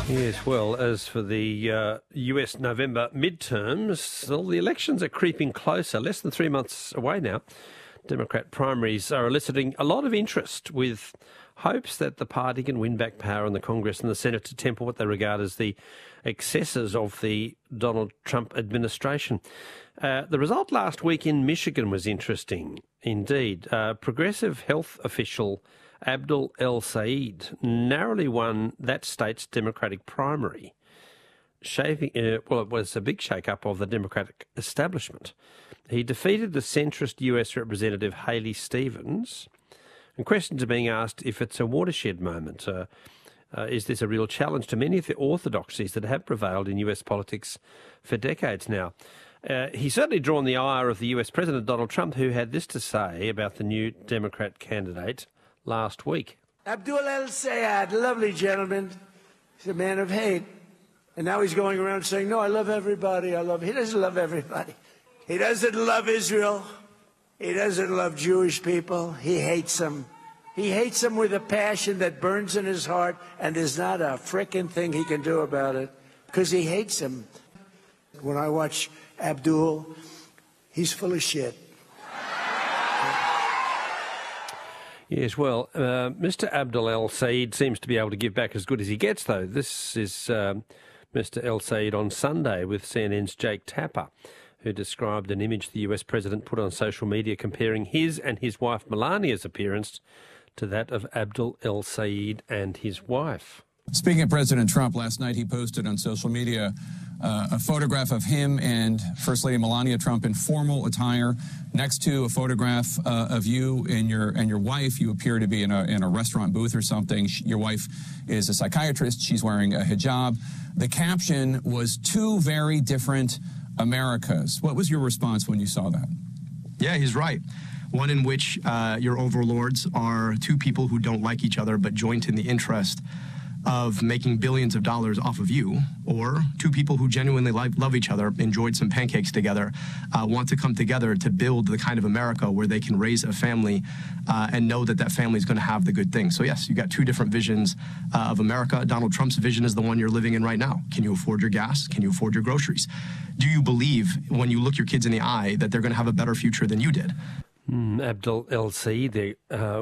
Yes, well, as for the US November midterms, well, the elections are creeping closer, less than 3 months away now. Democrat primaries are eliciting a lot of interest, with hopes that the party can win back power in the Congress and the Senate to temper what they regard as the excesses of the Donald Trump administration. The result last week in Michigan was interesting indeed. Progressive health official Abdul El-Sayed narrowly won that state's Democratic primary. It was a big shake-up of the Democratic establishment. He defeated the centrist US Representative Haley Stevens, and questions are being asked if it's a watershed moment. Is this a real challenge to many of the orthodoxies that have prevailed in US politics for decades now? He's certainly drawn the ire of the US President Donald Trump, who had this to say about the new Democrat candidate last week. Abdul El-Sayed, lovely gentleman. He's a man of hate. And now he's going around saying, no, I love everybody. He doesn't love everybody. He doesn't love Israel. He doesn't love Jewish people. He hates them. He hates them with a passion that burns in his heart, and there's not a frickin' thing he can do about it, because he hates them. When I watch Abdul, he's full of shit. Yes, well, Mr. Abdul El-Sayed seems to be able to give back as good as he gets, though. This is Mr. El-Sayed on Sunday with CNN's Jake Tapper, who described an image the US president put on social media comparing his and his wife Melania's appearance to that of Abdul El-Sayed and his wife. Speaking of President Trump, last night he posted on social media a photograph of him and First Lady Melania Trump in formal attire, next to a photograph of you and your wife. You appear to be in a restaurant booth or something. Your wife is a psychiatrist. She's wearing a hijab. The caption was "Two very different Americas." What was your response when you saw that? Yeah, he's right. One in which your overlords are two people who don't like each other but joint in the interest of making billions of dollars off of you, or two people who genuinely love each other, enjoyed some pancakes together, want to come together to build the kind of America where they can raise a family and know that that family is going to have the good things. So yes, you got two different visions of America. Donald Trump's vision is the one you're living in right now. Can you afford your gas? Can you afford your groceries? Do you believe, when you look your kids in the eye, that they're going to have a better future than you did? Abdul El-Sayed there.